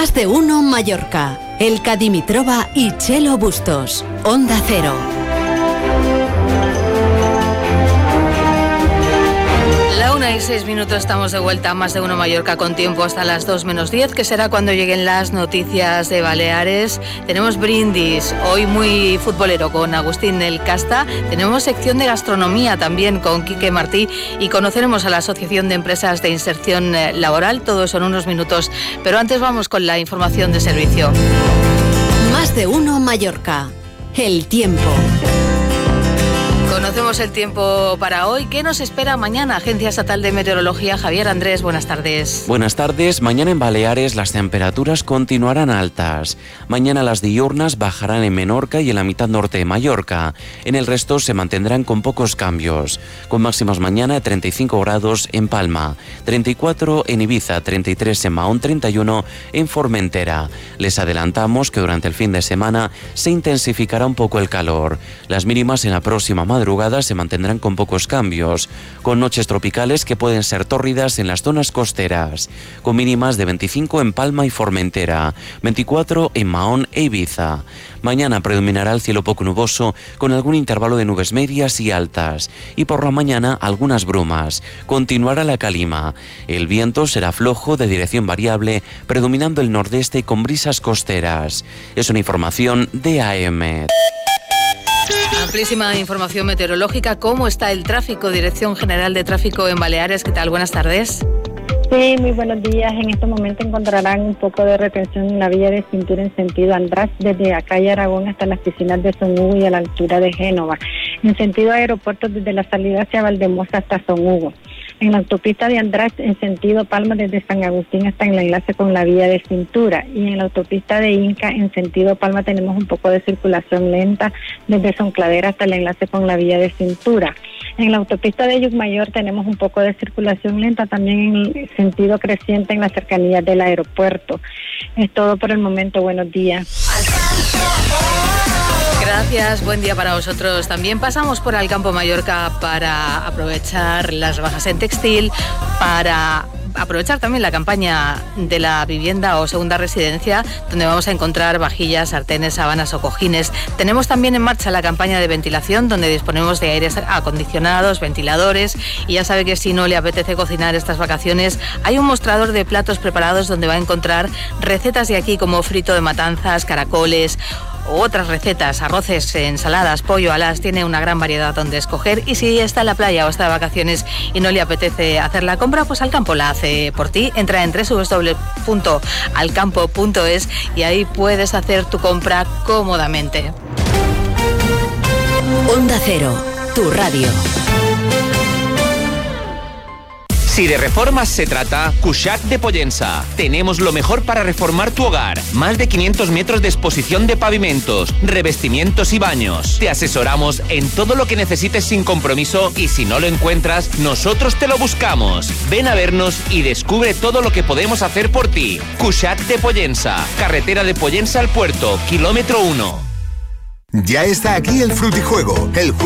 Más de uno Mallorca. Elka Dimitrova y Chelo Bustos. Onda Cero. La 1:06, estamos de vuelta a Más de uno Mallorca con tiempo hasta las 2 menos 10, que será cuando lleguen las noticias de Baleares. Tenemos brindis, hoy muy futbolero con Agustín del Casta. Tenemos sección de gastronomía también con Quique Martí y conoceremos a la Asociación de Empresas de Inserción Laboral. Todo eso en unos minutos, pero antes vamos con la información de servicio. Más de uno Mallorca. El tiempo. Conocemos el tiempo para hoy. ¿Qué nos espera mañana? Agencia Estatal de Meteorología. Javier Andrés, buenas tardes. Buenas tardes. Mañana en Baleares las temperaturas continuarán altas. Mañana las diurnas bajarán en Menorca y en la mitad norte de Mallorca. En el resto se mantendrán con pocos cambios. Con máximas mañana de 35 grados en Palma, 34 en Ibiza, 33 en Mahón, 31 en Formentera. Les adelantamos que durante el fin de semana se intensificará un poco el calor. Las mínimas en la próxima madrugadas se mantendrán con pocos cambios, con noches tropicales que pueden ser tórridas en las zonas costeras, con mínimas de 25 en Palma y Formentera, 24 en Mahón e Ibiza. Mañana predominará el cielo poco nuboso, con algún intervalo de nubes medias y altas, y por la mañana algunas brumas. Continuará la calima. El viento será flojo de dirección variable, predominando el nordeste con brisas costeras. Es una información de AEMET. Amplísima información meteorológica. ¿Cómo está el tráfico? Dirección General de Tráfico en Baleares. ¿Qué tal? Buenas tardes. Sí, muy buenos días. En este momento encontrarán un poco de retención en la vía de cintura en sentido András, desde la calle Aragón hasta las piscinas de Son Hugo y a la altura de Génova. En sentido aeropuerto, desde la salida hacia Valdemosa hasta Son Hugo. En la autopista de András, en sentido Palma, desde San Agustín hasta el enlace con la vía de cintura. Y en la autopista de Inca, en sentido Palma, tenemos un poco de circulación lenta desde Son Cladera hasta el enlace con la vía de cintura. En la autopista de Llucmayor tenemos un poco de circulación lenta también en el sentido creciente en las cercanías del aeropuerto. Es todo por el momento. Buenos días. Gracias, buen día para vosotros. También pasamos por Alcampo Mallorca para aprovechar las bajas en textil, para aprovechar también la campaña de la vivienda o segunda residencia, donde vamos a encontrar vajillas, sartenes, sábanas o cojines. Tenemos también en marcha la campaña de ventilación, donde disponemos de aires acondicionados, ventiladores, y ya sabe que si no le apetece cocinar estas vacaciones, hay un mostrador de platos preparados donde va a encontrar recetas de aquí como frito de matanzas, caracoles, o otras recetas, arroces, ensaladas, pollo, alas. Tiene una gran variedad donde escoger, y si está en la playa o está de vacaciones y no le apetece hacer la compra, pues Alcampo la hace por ti. Entra en www.alcampo.es y ahí puedes hacer tu compra cómodamente. Onda Cero, tu radio. Si de reformas se trata, Cuixac de Pollença. Tenemos lo mejor para reformar tu hogar. Más de 500 metros de exposición de pavimentos, revestimientos y baños. Te asesoramos en todo lo que necesites sin compromiso, y si no lo encuentras, nosotros te lo buscamos. Ven a vernos y descubre todo lo que podemos hacer por ti. Cuixac de Pollença. Carretera de Pollença al puerto, kilómetro 1. Ya está aquí el Frutijuego. El